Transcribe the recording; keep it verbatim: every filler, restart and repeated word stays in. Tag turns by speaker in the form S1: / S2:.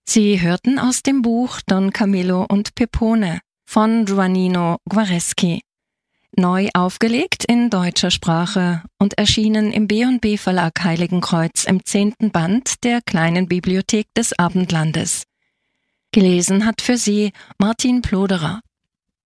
S1: Sie hörten aus dem Buch Don Camillo und Pepone von Juanino Guareschi. Neu aufgelegt in deutscher Sprache und erschienen im B und B Verlag Heiligenkreuz im zehnten Band der kleinen Bibliothek des Abendlandes. Gelesen hat für Sie Martin Ploderer.